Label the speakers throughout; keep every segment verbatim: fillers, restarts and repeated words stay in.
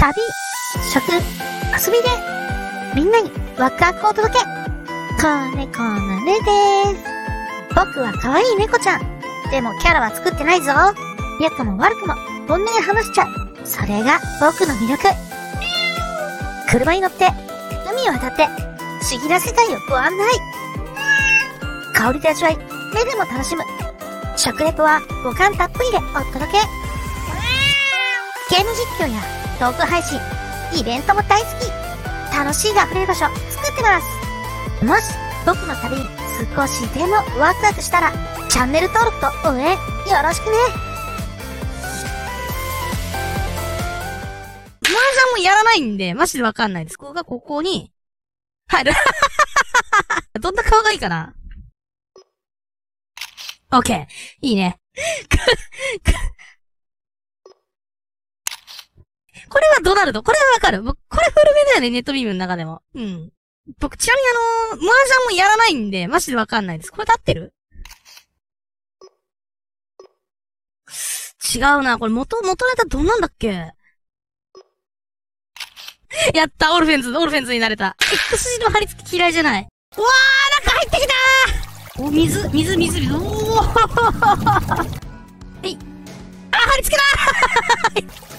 Speaker 1: 旅、食、遊びで、みんなにワクワクをお届け。子猫のねでーす。僕は可愛い猫ちゃん。でもキャラは作ってないぞ。良くも悪くも本音で話しちゃう。それが僕の魅力。車に乗って、海を渡って、不思議な世界をご案内。香りで味わい、目でも楽しむ。食レポは五感たっぷりでお届け。ゲーム実況やトーク配信、イベントも大好き。楽しいが溢れる場所作ってます。もし僕の旅に少しでもワクワクしたら、チャンネル登録と応援よろしくね。
Speaker 2: 麻雀もやらないんで、マジでわかんないです。ここがここに、入る。どんな顔がいいかな？オッケー。いいね。これはドナルド。これはわかる。僕、これ古めだよね、ネットビームの中でも。うん。僕、ちなみにあのー、麻雀もやらないんで、マジでわかんないです。これ立ってる？違うな。これ元、元ネタどんなんだっけ？やった、オルフェンズ、オルフェンズになれた。X 字の貼り付き嫌いじゃない。うわー、中入ってきたー。お、水、水、水、水。おー。はい。あ、貼り付けだー。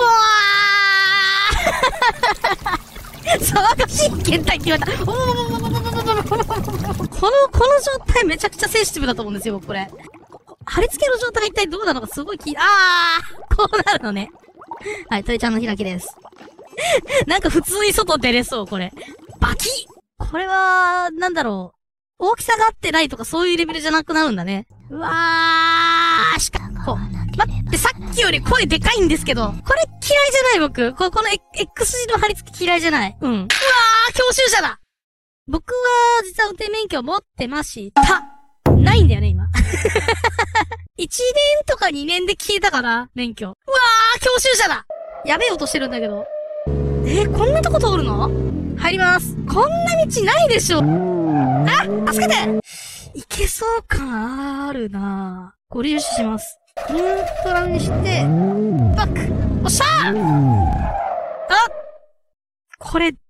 Speaker 2: うわー。騒がしい検体って言われた。おー。この、この状態めちゃくちゃセンシティブだと思うんですよ、僕これ。貼り付けの状態一体どうなのかすごい気、あー。こうなるのね。はい、鳥ちゃんの開きです。なんか普通に外出れそう、これ。バキッ！これは、なんだろう。大きさが合ってないとかそういうレベルじゃなくなるんだね。うわー、しかも、待って、さっきより声でかいんですけど、これ嫌いじゃない僕。こ, この X 字の貼り付き嫌いじゃない。うん。うわー、教習者だ！僕は、実は運転免許を持ってました。ないんだよね、今。いちねんとかにねんで消えたかな、免許。うわー、教習者だ！やべえ音してるんだけど。えー、こんなとこ通るの？入ります。こんな道ないでしょ。あ、助けて！いけそう感あるなぁ。ご利用します。ニュートラルにして、バック！おっしゃー！あ！これ、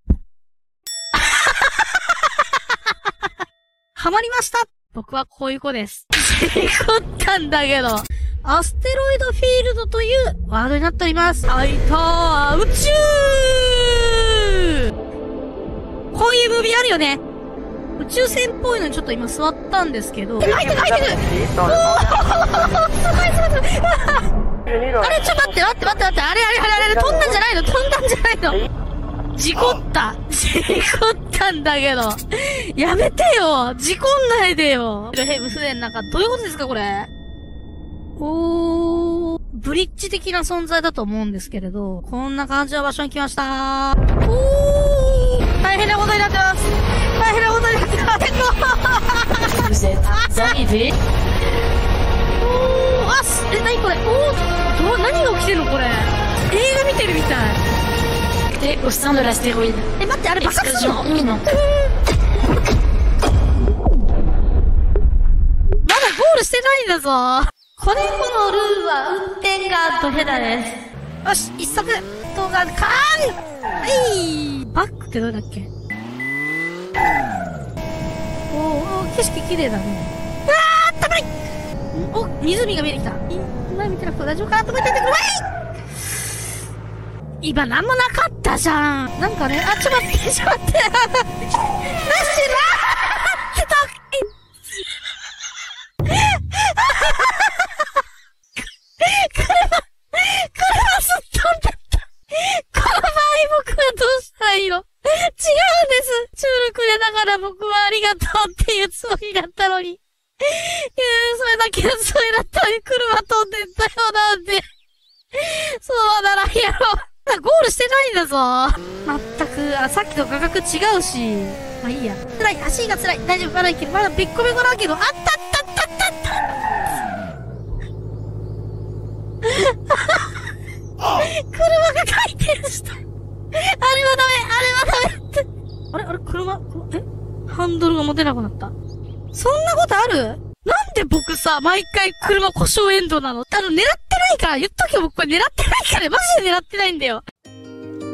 Speaker 2: はまりました！僕はこういう子です。事故ったんだけど。アステロイドフィールドというワードになっております。あいたー、宇宙！こういうムービーあるよね。宇宙船っぽいのにちょっと今座ったんですけど。入ってく入ってく！おー！すごいすごいすごい！あれちょっと待って待って待って待って、あれあれあれあれ飛んだんじゃないの飛んだんじゃないの事故った事故ったんだけどやめてよ事故んないでよヘブ船なんかどういうことですかこれおー、ブリッジ的な存在だと思うんですけれど、こんな感じの場所に来ましたー。おー、大変なことになってます。大変なことになってます。おー、あす、え、なにこれおー、ど、何が起きてんのこれ映画見てるみたい。
Speaker 3: え、au sein de l'astéroïde.
Speaker 2: え、待って、あれ爆発するの？
Speaker 3: Explosion imminente.
Speaker 2: まだゴールしてないんだぞ。子猫のルールは運転がドヘダです。よし、一足動画、カーンはい、バックってどれだっけ？おー、おー、景色綺麗だね。うわー、あったまい！お、湖が見えてきた。前見てなくて大丈夫かなと思っててくれ！今なんもなかったじゃん。なんかね、あ、ちょっと待って、ちょっと待って。なしなーってた車、車すっ飛んだった。この場合僕はどうしたらいいの？違うんです。中力でだから僕はありがとうっていうつもりだったのに。いやそれだけのつもりだったのに車飛んでったよなんで。そうならんやろ。ゴールしてないんだぞ。まったく、あ、さっきと画角違うし。まあいいや。辛い、足が辛い。大丈夫、まだいける。まだべっこべこだけど、あったあったあったあったあった車が回転した。あれはダメ、あれはダメって。あれあれ車、えハンドルが持てなくなった。そんなことある？なんで僕さ、毎回車故障エンドなの？あの、狙ってないから、言っとけよ、僕これ狙ってないから、マジで狙ってないんだよ。